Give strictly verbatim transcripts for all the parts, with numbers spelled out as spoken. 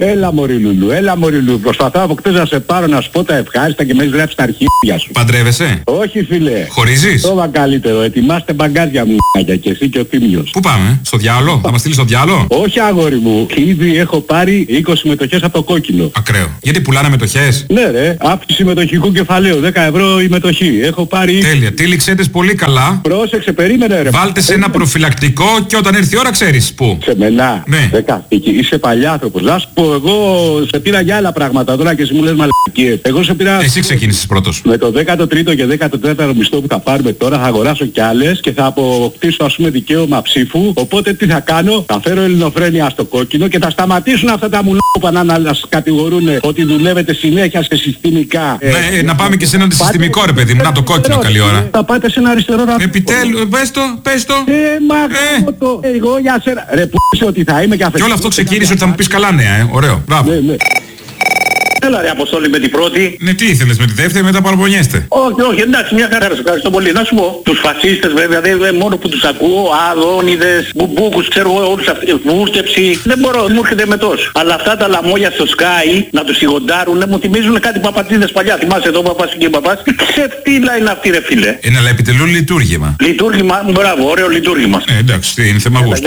Έλα μωρή Λουλού, έλα μωρή Λουλού. Προσπαθώ από χτες να σε πάρω να σου πω τα ευχάριστα και με έχεις γράψει τα αρχίδια σου. Παντρεύεσαι? Όχι φίλε. Χωρίζεις? Τώρα καλύτερο, ετοιμάστε μπαγκάζια μου και εσύ και ο Θήμιος. Πού πάμε, στο διάλο, θα μας στείλεις στο διάλο? Όχι αγόρι μου, ήδη έχω πάρει είκοσι μετοχές από το κόκκινο. Ακραίο. Γιατί πουλάνε μετοχές? Ναι ρε, αύξηση μετοχικού κεφαλαίου, δέκα ευρώ η μετοχή. Έχω πάρει... Τέλεια, τύλιξέτες πολύ καλά. Πρόσεξε, περίμενε ρε. Βάλτε σε ένα προφυλακτικό και όταν έρθει η ώρα ξέρεις πού. Σε μενά. Ναι. Δέκα, είσαι παλιάνθρωπος. Να σου πω, εγώ σε πήρα για άλλα πράγματα τώρα και εσύ μου λες μαλακίες. Εγώ σε πήρα... Εσύ ξεκίνησες πρώτος. Με το δέκατο τρίτο και δέκατο τέταρτο μισθό που θα πάρουμε τώρα θα αγοράσω κι άλλες και θα αποκτήσω ας πούμε δικαίωμα ψήφου. Οπότε τι θα κάνω, θα φέρω ελληνοφρένεια στο κόκκινο και θα σταματήσουν αυτά τα μουλόπα να σας κατηγορούν ότι δουλεύετε συνέχεια σε συστημικά. Ναι, ε, να πάμε και σε ένα συστημικό ρε παιδί μου, να το κόκκινο καλή ώρα. Θα πάτε σε ένα αριστερό να... Επιτέλους, πες το, πες το. Ε, μα ε. το, εγώ για σένα. Ρε που είσαι ότι θα είμαι και αφεντικό. Και όλο αυτό ξεκίνησε ότι θα μου πεις καλά νέα, ε, ωραίο, μπράβο. Ναι, ναι. Έλα ρε Αποστόλη με την πρώτη. Ναι, τι ήθελες με τη δεύτερη, μετά παραπονιέστε. Όχι, όχι, εντάξει, μια χαρά, σε ευχαριστώ πολύ. Να σου πω, τους φασίστες βέβαια, δεν μόνο που τους ακούω, Αδόνιδες, Μπουμπούκους, ξέρω εγώ, όλους αυτούς, Βούρτεψη, δεν μπορώ, μου έρχεται με τόσο. Αλλά αυτά τα λαμόγια στο Sky, να τους σιγοντάρουν, μου θυμίζουν κάτι παπατίδες παλιά. Θυμάσαι εδώ παπάς και παπάς. Τι ξεφτύλα είναι αυτή ρε φίλε. Είναι αλλά επιτελούν λειτουργήμα. Λειτουργήμα, μπράβο, ωραίο λειτουργήμα. Ε, εντάξει, είναι θέμα γούστου.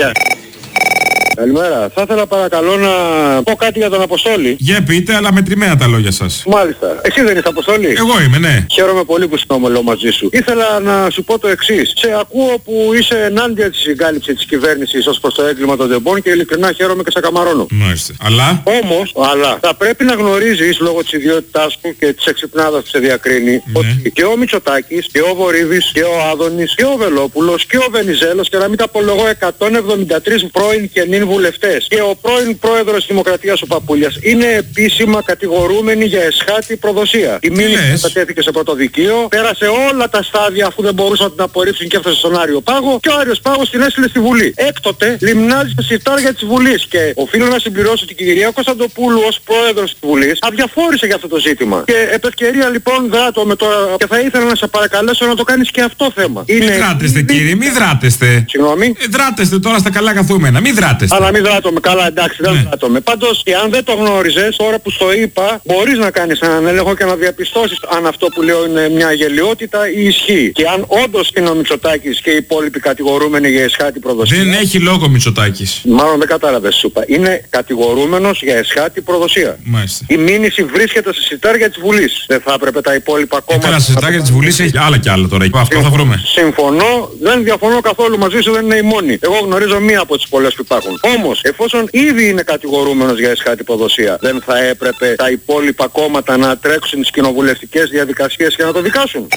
Καλημέρα. Θα ήθελα παρακαλώ να πω κάτι για τον Αποστόλη. Για πείτε, αλλά μετρημένα τα λόγια σας. Μάλιστα. Εσύ δεν είσαι Αποστόλη? Εγώ είμαι, ναι. Χαίρομαι πολύ που συνομιλώ μαζί σου. Ήθελα να σου πω το εξής. Σε ακούω που είσαι ενάντια της συγκάλυψης της κυβέρνησης ως προς το έγκλημα των τεμπών και ειλικρινά χαίρομαι και σε καμαρώνω. Μάλιστα. Αλλά... Όμως, αλλά θα πρέπει να γνωρίζεις λόγω της ιδιότητάς του και της εξυπνάδας που σε διακρίνει, ναι, ότι και ο Μητσοτάκης και ο Βορύδης και ο Άδωνης και ο Βελόπουλος και ο Βενιζέλος και να μην τα απολογώ εκατόν εβδομήντα τρεις πρώην και νυν βουλευτές και ο πρώην πρόεδρος της Δημοκρατίας ο Παπούλιας είναι επίσημα κατηγορούμενοι για εσχάτη προδοσία. Η μήνυση κατέθηκε σε πρωτοδικείο, πέρασε όλα τα στάδια αφού δεν μπορούσαν να την απορρίψουν και έφτασε στον Άριο Πάγο και ο Άριος Πάγος την έστειλε στη Βουλή. Έκτοτε λιμνάζει στα συρτάρια της Βουλής και οφείλω να συμπληρώσω ότι η κυρία Κωνσταντοπούλου ως πρόεδρος της Βουλής αδιαφόρησε για αυτό το ζήτημα. Και επ' ευκαιρία λοιπόν δράτω με τώρα και θα ήθελα να σε παρακαλέσω να το κάνεις και αυτό θέμα. Μη δράτεστε κύριε, μη δράτεστε. Συγγνώμη. Ε, δράτεστε τώρα στα καλά καθούμενα, μη δράτεστε. Αλλά μη δράτομαι, καλά εντάξει δεν ναι. δράτομαι. Πάντως και αν δεν το γνώριζες, τώρα που στο είπα, μπορείς να κάνεις έναν έλεγχο και να διαπιστώσεις αν αυτό που λέω είναι μια γελιότητα ή ισχύει. Και αν όντως είναι ο Μητσοτάκης και οι υπόλοιποι κατηγορούμενοι για εσχάτη προδοσία. Δεν έχει λόγο Μητσοτάκης. Μάλλον δεν κατάλαβες σου είπα. Είναι κατηγορούμενος για εσχάτη προδοσία. Μάλιστα. Η μήνυση βρίσκεται σε συρτάρια της Βουλής. Δεν θα έπρεπε τα υπόλοιπα κόμματα. Καλά, σε συρτάρια της Βουλής έχει άλλα και άλλα τώρα. Αυτό θα βρούμε. Συμφωνώ, δεν διαφωνώ καθόλου μαζί σου, δεν είναι η μόνη. Εγώ γνωρίζω μία από τις πολλές που υπάρχουν. Όμως, εφόσον ήδη είναι κατηγορούμενος για εσχάτη προδοσία, δεν θα έπρεπε τα υπόλοιπα κόμματα να τρέξουν τις κοινοβουλευτικές διαδικασίες και να το δικάσουν?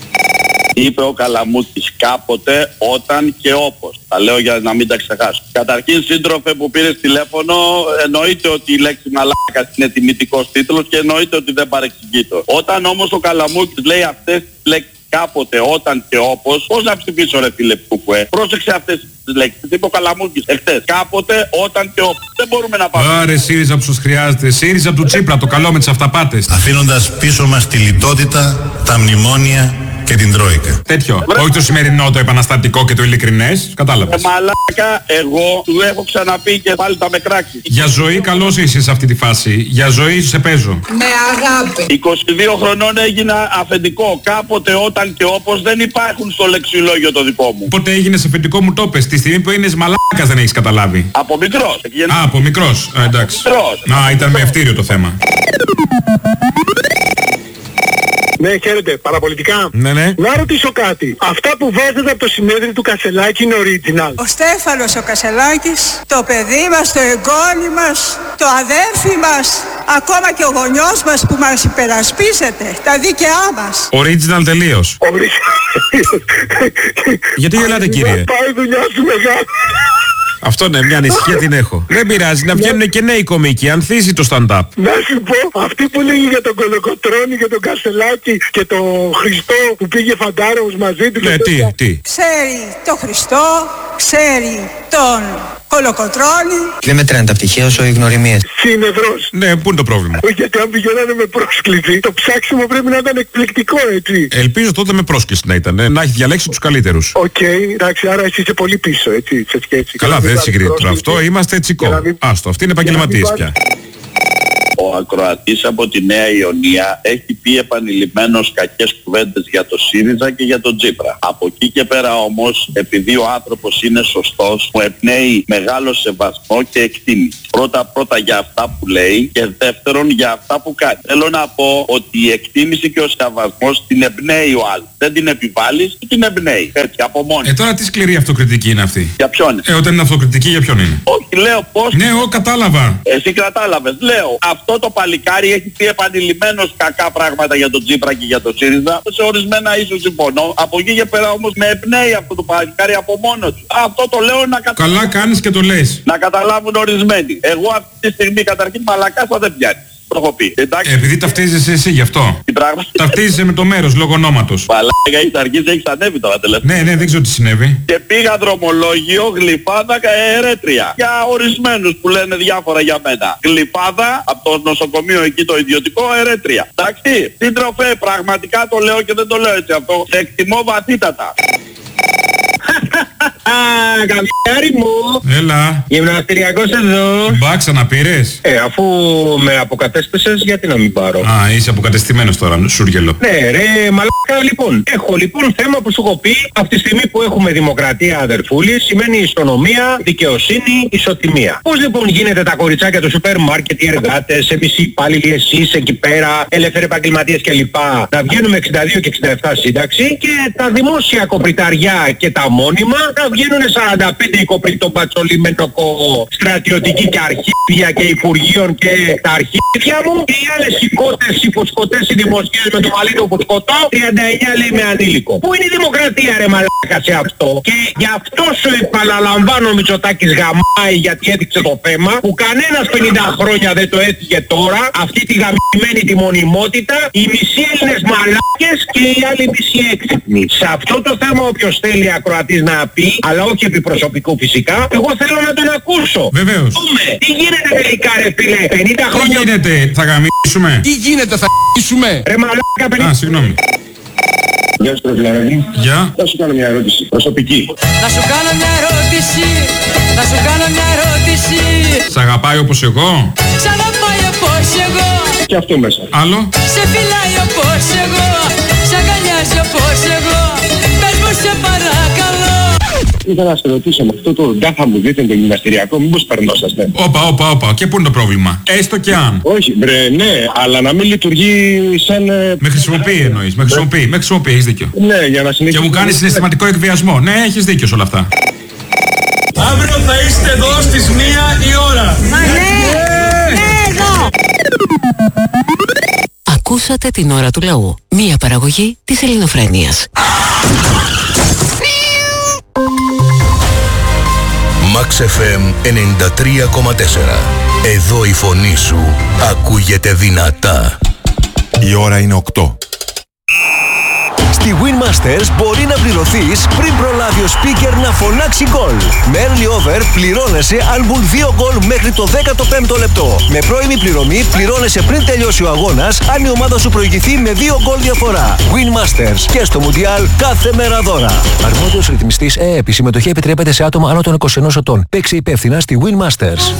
Είπε ο Καλαμούκης κάποτε, όταν και όπως. Τα λέω για να μην τα ξεχάσω. Καταρχήν, σύντροφε που πήρες τηλέφωνο, εννοείται ότι η λέξη μαλάκας είναι τιμητικός τίτλος και εννοείται ότι δεν παρεξηγείται. Όταν όμως ο Καλαμούκης λέει αυτές τις λέξεις κάποτε, όταν και όπως, πώς να ψηφίσω ρε φίλε Κουκουέ? Πρόσεξε αυτές τις λέξεις. Είπε ο Καλαμούκης εχθές. Κάποτε, όταν και όπως. Δεν μπορούμε να πάμε. Άρε ΣΥΡΙΖΑ που σας χρειάζεται. ΣΥΡΙΖΑ του Τσίπρα, το καλό με τις αυταπάτες. Αφήνοντας πίσω μας τη λιτότητα, τα μνημόνια και την Τρόικα. Τέτοιο. Βρε... Όχι το σημερινό, το επαναστατικό και το ειλικρινές. Κατάλαβες. Ε, μαλάκα, εγώ του έχω ξαναπεί και πάλι θα με κράξει. Για ζωή καλώς είσαι σε αυτή τη φάση. Για ζωή σε παίζω. Με αγάπη. είκοσι δύο χρονών έγινα αφεντικό. Κάποτε, όταν και όπως δεν υπάρχουν στο λεξιλόγιο το δικό μου. Πότε έγινες αφεντικό μου το πες. Τη στιγμή που είναι μαλάκας δεν έχεις καταλάβει. Από μικρός. Α, από μικρός. Α, εντάξει. Μικρός. Α, ήταν με ευτήριο το θέμα. Ναι, χαίρετε. Παραπολιτικά. Ναι, ναι. Να ρωτήσω κάτι. Αυτά που βάζετε από το συνέδριο του Κασελάκη είναι original? Ο Στέφανος ο Κασελάκης, το παιδί μας, το εγγόνι μας, το αδέρφι μας, ακόμα και ο γονιός μας που μας υπερασπίζεται, τα δίκαιά μας. Original τελείως. Γιατί γελάτε κύριε? Πάει δουλειά σου μεγάλη. Αυτό ναι, μια ανησυχία την έχω. Δεν πειράζει, να βγαίνουν και νέοι κομικοί, ανθίζει το stand-up. Να σου πω, αυτή που λέγει για τον Κολοκοτρώνη, για τον Κασελάκη και τον Χριστό που πήγε φαντάρος μαζί του. Ναι, τι, τι. Ξέρει τον Χριστό, ξέρει τον Κολοκοτρώνη. Δεν μετράνε τα πτυχία όσο οι γνωριμίες. Συνευρός. Ναι, πού είναι το πρόβλημα? Γιατί αν πηγαίνανε με πρόσκληση, το ψάξιμο πρέπει να ήταν εκπληκτικό, έτσι. Ελπίζω τότε με πρόσκληση να ήταν, να έχει διαλέξει τους καλύτερους. Οκ, okay, εντάξει, άρα εσύ είσαι πολύ πίσω, έτσι, σε σκέψη. Καλά, δεν συγκρίνεται αυτό, είμαστε τσικό. Άστο, αυτοί είναι επαγγελματίες πια. ακροατής από τη Νέα Ιωνία έχει πει επανειλημμένως κακές κουβέντες για το ΣΥΡΙΖΑ και για τον Τσίπρα. Από εκεί και πέρα όμως, επειδή ο άνθρωπος είναι σωστός, μου εμπνέει μεγάλο σεβασμό και εκτίμηση. Πρώτα πρώτα για αυτά που λέει και δεύτερον για αυτά που κάνει. Θέλω να πω ότι η εκτίμηση και ο σεβασμός την εμπνέει ο άλλος. Δεν την επιβάλλεις, την εμπνέει. Έτσι, από μόνη. Ε, τώρα τι σκληρή αυτοκριτική είναι αυτή. Για ποιον? Ε, όταν είναι αυτοκριτική, για ποιον είναι? Όχι, λέω πώς. Ναι, εγώ κατάλαβα. Εσύ κατάλαβες. Λέω, αυτό το παλικάρι έχει πει επανειλημμένως κακά πράγματα για τον Τσίπρα και για τον ΣΥΡΙΖΑ. Σε ορισμένα ίσως συμφωνώ. Από εκεί και πέρα όμως με εμπνέει αυτό το παλικάρι από μόνο του. Αυτό το λέω να καταλάβουν. Καλά κάνεις και το λες. Να καταλάβουν ορισμένοι. Εγώ αυτή τη στιγμή καταρχήν μαλακάσα δεν πιάνει. Το έχω πει. Εντάξει. Επειδή ταυτίζεσαι εσύ γι' αυτό. Τι πράγμα? Ταυτίζεσαι με το μέρος λόγω ονόματος. Μαλάκα, έχεις αρχίσει, έχεις ανέβει τώρα τελευταία. Ναι, ναι, δεν ξέρω τι συνέβη. Και πήγα δρομολόγιο Γλυφάδα Ερέτρια. Για ορισμένους που λένε διάφορα για μένα. Γλυφάδα από το νοσοκομείο εκεί το ιδιωτικό Ερέτρια. Εντάξει. Σύντροφε, πραγματικά το λέω και δεν το λέω έτσι αυτό. Σε εκτιμώ βαθύτατα. Καμιάρι μου. Έλα. Γυμναστηριακός εδώ. Μπα, ξαναπήρες? Ε, αφού με αποκατέστησες, γιατί να μην πάρω? Α, είσαι αποκατεστημένος τώρα, σούργελο. Ναι, ρε, μαλάκα, λοιπόν. Έχω λοιπόν θέμα που σου έχω πει. Αυτή τη στιγμή που έχουμε δημοκρατία, αδερφούλη, σημαίνει ισονομία, δικαιοσύνη, ισοτιμία. Πώς λοιπόν γίνεται τα κοριτσάκια του σούπερ μάρκετ, οι εργάτες, εμείς οι υπάλληλοι, εσείς εκεί πέρα, ελεύθεροι επαγγελματίες κλπ. Να βγαίνουμε εξήντα δύο και εξήντα επτά σύνταξη και τα δημόσια κοπριταριά και τα μόνιμα να βγαίνουν σαράντα πέντε κοπριτό πατσολίμενο στρατιωτική και αρχίδια και υπουργείων και τα αρχίδια μου και οι άλλες οικότες, υποσκοτές, οι δημοσίες με το μαλλί του ποσκοτό τριάντα εννιά λέει με ανήλικο. Πού είναι η δημοκρατία ρε μαλάκα σε αυτό? Και γι' αυτό σου επαναλαμβάνω ο Μητσοτάκης γαμάει γιατί έδειξε το θέμα που κανένας πενήντα χρόνια δεν το έθιγε τώρα αυτή τη γαμημένη τη μονιμότητα, οι μισοί Έλληνες μαλάκες και οι άλλοι μισοί έξυπνοι. Σε αυτό το θέμα όποιος θέλει ακροατής να πει, αλλά όχι επί προσωπικού φυσικά, εγώ θέλω να τον ακούσω. Βεβαίως. Δούμε, τι γίνεται τελικά ρε φίλε, πενήντα χρόνια... Τι γίνεται, θα γαμίσουμε? Τι γίνεται, θα γαμίσουμε? Ρε μαλάκα πενήντα... Α, συγγνώμη. Γεια σου τρεφλαράκι. Γεια. Θα σου κάνω μια ερώτηση, προσωπική. Θα σου κάνω μια ερώτηση, θα σου κάνω μια ερώτηση. Σ' αγαπάει όπως εγώ? Σ' αγαπάει όπως εγώ. Και αυτό μέσα. Άλλο? Σε φυλάει όπως εγώ, σ' αγκαλιάζει όπως εγώ. Πες μου σε παρακαλώ. Ήθελα να σε ρωτήσω με αυτό το ντάχα μου δείτε το γυμναστηριακό, μήπως περνόσαστε? Όπα, όπα, όπα. Και πού είναι το πρόβλημα? Έστω και αν. Όχι, μπρε, ναι, αλλά να μην λειτουργεί σαν... Ε... Με χρησιμοποιεί εννοείς, με χρησιμοποιεί, με χρησιμοποιεί, έχεις δίκιο. Ναι, για να συνεχίσει... Και μου κάνει συναισθηματικό εκβιασμό. Ναι, έχεις δίκιο σε όλα αυτά. Αύριο θα είστε εδώ στις μία η ώρα. Μα ναι, ναι, εδώ. Ακούσατε την ώρα του λαού. Μία παραγωγή της Ελληνοφρένειας. Max εφ εμ ενενήντα τρία κόμμα τέσσερα. Εδώ η φωνή σου ακούγεται δυνατά. Η ώρα είναι οκτώ. Στη Winmasters μπορεί να πληρωθείς πριν προλάβει ο speaker να φωνάξει γκολ. Με early over πληρώνεσαι αν μπουν δύο γκολ μέχρι το δέκατο πέμπτο λεπτό. Με πρώιμη πληρωμή πληρώνεσαι πριν τελειώσει ο αγώνας αν η ομάδα σου προηγηθεί με δύο γκολ διαφορά. Winmasters και στο Μουντιάλ κάθε μέρα δώρα. Αρμόδιος ρυθμιστής ΕΕΠ. Η συμμετοχή επιτρέπεται σε άτομα άνω των είκοσι ενός ετών. Παίξε υπεύθυνα στη Winmasters.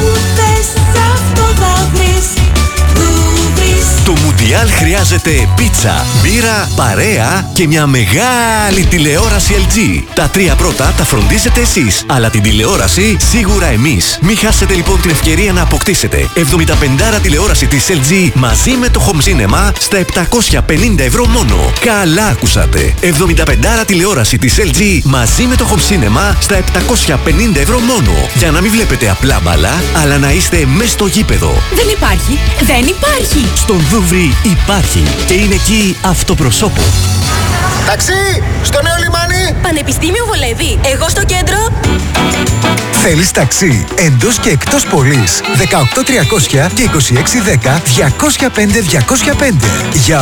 Το Μουντιάλ χρειάζεται πίτσα, μπύρα, παρέα και μια μεγάλη τηλεόραση ελ τζι. Τα τρία πρώτα τα φροντίζετε εσείς, αλλά την τηλεόραση σίγουρα εμείς. Μην χάσετε λοιπόν την ευκαιρία να αποκτήσετε εβδομήντα πέντε τηλεόραση της ελ τζι μαζί με το Home Cinema στα επτακόσια πενήντα ευρώ μόνο. Καλά ακούσατε! εβδομήντα πέντε τηλεόραση της ελ τζι μαζί με το Home Cinema στα επτακόσια πενήντα ευρώ μόνο. Για να μην βλέπετε απλά μπαλά, αλλά να είστε μες στο γήπεδο. Δεν υπάρχει! Δεν υπάρχει! Στον Δούβρι υπάρχει και είναι εκεί αυτοπροσώπου. Ταξί! Στο νέο λιμάνι! Πανεπιστήμιο Βολεύη. Εγώ στο κέντρο. Θέλεις ταξί εντός και εκτός πόλης. δεκαοκτώ τριακόσια και είκοσι έξι δέκα διακόσια πέντε διακόσια πέντε. Για